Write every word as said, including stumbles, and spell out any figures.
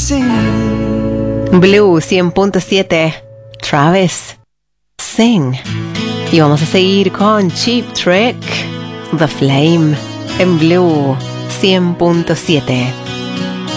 sing. Blue cien punto siete, Travis, Sing. Y vamos a seguir con Cheap Trick, The Flame, en Blue cien punto siete.